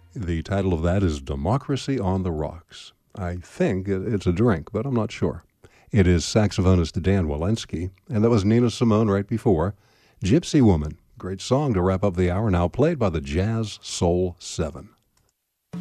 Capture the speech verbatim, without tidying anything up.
The title of that is Democracy on the Rocks. I think it- it's a drink, but I'm not sure. It is saxophonist Dan Walensky, and that was Nina Simone right before. Gypsy Woman, great song to wrap up the hour, now played by the Jazz Soul Seven.